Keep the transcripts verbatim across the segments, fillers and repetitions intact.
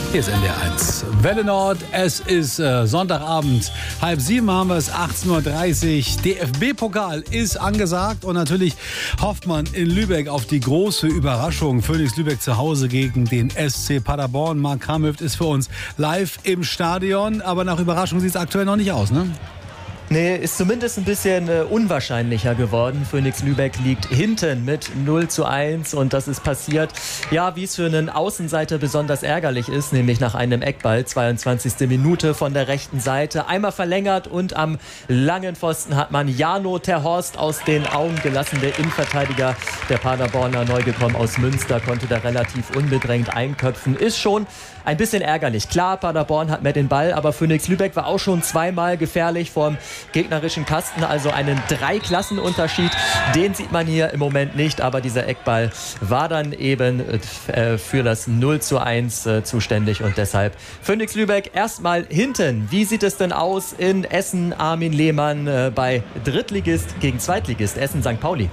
Hier ist N D R eins. Welle Nord, es ist äh, Sonntagabend. Halb sieben haben wir es, achtzehn Uhr dreißig. D F B-Pokal ist angesagt und natürlich hofft man in Lübeck auf die große Überraschung. Phoenix Lübeck zu Hause gegen den S C Paderborn. Marc Kramhöft ist für uns live im Stadion, aber nach Überraschung sieht es aktuell noch nicht aus, ne? Nee, ist zumindest ein bisschen äh, unwahrscheinlicher geworden. Phoenix Lübeck liegt hinten mit null zu eins und das ist passiert, ja, wie es für einen Außenseiter besonders ärgerlich ist, nämlich nach einem Eckball, zweiundzwanzigste Minute von der rechten Seite. Einmal verlängert und am langen Pfosten hat man Jano Terhorst aus den Augen gelassen. Der Innenverteidiger der Paderborner, neu gekommen aus Münster, konnte da relativ unbedrängt einköpfen. Ist schon ein bisschen ärgerlich. Klar, Paderborn hat mehr den Ball, aber Phoenix Lübeck war auch schon zweimal gefährlich vorm gegnerischen Kasten, also einen Drei-Klassen-Unterschied. Den sieht man hier im Moment nicht, aber dieser Eckball war dann eben äh, für das null zu eins äh, zuständig und deshalb Phoenix Lübeck erstmal hinten. Wie sieht es denn aus in Essen? Armin Lehmann äh, bei Drittligist gegen Zweitligist Essen Sankt Pauli.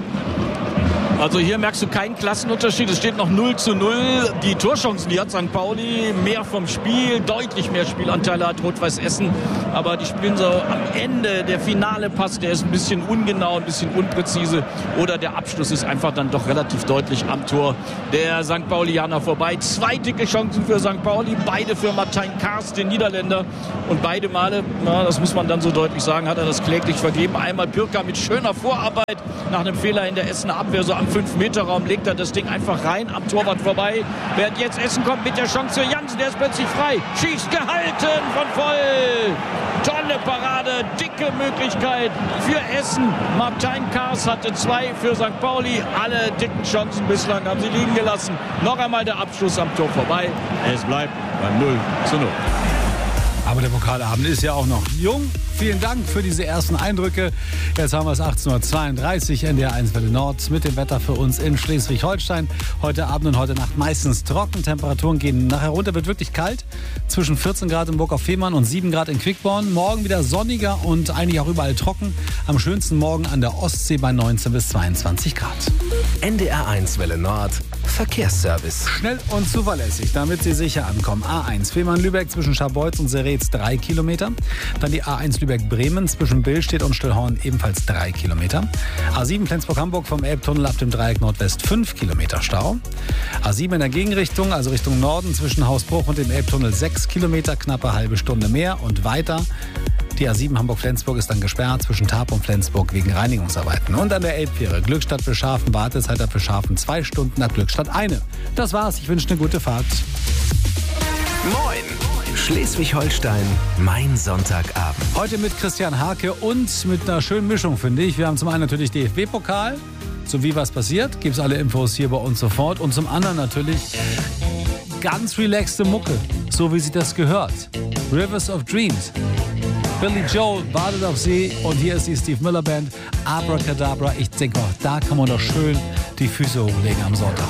Also hier merkst du keinen Klassenunterschied. Es steht noch null zu null. Die Torchancen, die hat Sankt Pauli. Mehr vom Spiel, deutlich mehr Spielanteile hat Rot-Weiß Essen. Aber die spielen so am Ende. Der finale Pass, der ist ein bisschen ungenau, ein bisschen unpräzise. Oder der Abschluss ist einfach dann doch relativ deutlich am Tor der Sankt Paulianer vorbei. Zwei dicke Chancen für Sankt Pauli. Beide für Martijn Kaars, den Niederländer. Und beide Male, na, das muss man dann so deutlich sagen, hat er das kläglich vergeben. Einmal Pürka mit schöner Vorarbeit nach einem Fehler in der Essener Abwehr, so am fünf Meter Raum legt er das Ding einfach rein, am Torwart vorbei. Während jetzt Essen kommt mit der Chance für Jansen, der ist plötzlich frei. Schießt gehalten von Voll. Tolle Parade, dicke Möglichkeit für Essen. Martijn Kaars hatte zwei für Sankt Pauli. Alle dicken Chancen bislang haben sie liegen gelassen. Noch einmal der Abschluss am Tor vorbei. Es bleibt beim null zu null. Aber der Pokalabend ist ja auch noch jung. Vielen Dank für diese ersten Eindrücke. Jetzt haben wir es achtzehn Uhr zweiunddreißig, N D R eins Welle Nord mit dem Wetter für uns in Schleswig-Holstein. Heute Abend und heute Nacht meistens trocken. Temperaturen gehen nachher runter, wird wirklich kalt. Zwischen vierzehn Grad in Burg auf Fehmarn und sieben Grad in Quickborn. Morgen wieder sonniger und eigentlich auch überall trocken. Am schönsten morgen an der Ostsee bei neunzehn bis zweiundzwanzig Grad. N D R eins Welle Nord Verkehrsservice. Schnell und zuverlässig, damit Sie sicher ankommen. A eins Fehmarn-Lübeck zwischen Scharbeutz und Seretz drei Kilometer. Dann die A eins Lübeck-Bremen zwischen Billstedt und Stillhorn ebenfalls drei Kilometer. A sieben Flensburg-Hamburg vom Elbtunnel ab dem Dreieck Nordwest fünf Kilometer Stau. A sieben in der Gegenrichtung, also Richtung Norden zwischen Hausbruch und dem Elbtunnel sechs Kilometer, knappe halbe Stunde mehr und weiter. Die A sieben Hamburg-Flensburg ist dann gesperrt zwischen Tarp und Flensburg wegen Reinigungsarbeiten. Und an der Elbfähre Glückstadt für Schafen, Wartezeit für Schafen zwei Stunden, ab Glückstadt eine. Das war's, ich wünsche eine gute Fahrt. Moin! Schleswig-Holstein, mein Sonntagabend. Heute mit Christian Hake und mit einer schönen Mischung, finde ich. Wir haben zum einen natürlich D F B-Pokal, so wie was passiert, gibt's alle Infos hier bei uns sofort. Und zum anderen natürlich ganz relaxte Mucke, so wie sie das gehört. Rivers of Dreams. Billy Joel wartet auf Sie und hier ist die Steve Miller Band, Abracadabra. Ich denke auch, da kann man doch schön die Füße hochlegen am Sonntag.